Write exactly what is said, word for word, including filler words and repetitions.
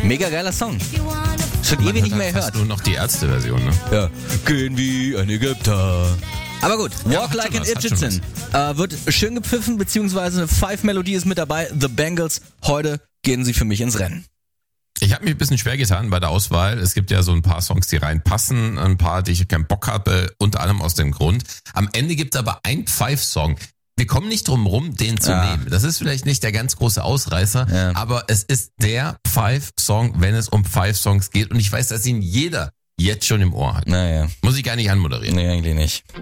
Mega geiler Song. Schon ewig nicht mehr gehört. Nur noch die Ärzte-Version, ne? Ja. Gehen wie ein Ägypter. Aber gut, Ja, Walk hat Like schon an was, hat schon Egyptian äh, wird schön gepfiffen, beziehungsweise eine Five-Melodie ist mit dabei. The Bangles, heute gehen sie für mich ins Rennen. Ich habe mich ein bisschen schwer getan bei der Auswahl. Es gibt ja so ein paar Songs, die reinpassen, ein paar, die ich keinen Bock habe, unter anderem aus dem Grund. Am Ende gibt es aber einen Five-Song. Wir kommen nicht drum rum, den zu Ja. nehmen. Das ist vielleicht nicht der ganz große Ausreißer, Ja. aber es ist der Five-Song, wenn es um Five-Songs geht. Und ich weiß, dass ihn jeder jetzt schon im Ohr hat. Naja, Muss ich gar nicht anmoderieren. nee, eigentlich nicht.